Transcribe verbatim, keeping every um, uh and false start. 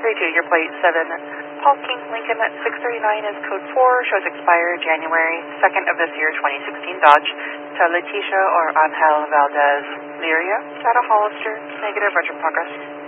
thirty-two, your plate seven. Paul King Lincoln at six thirty-nine is code four, shows expired January second of this year, twenty sixteen Dodge. To Leticia or Angel Valdez Liria, Data Hollister, negative, retro progress.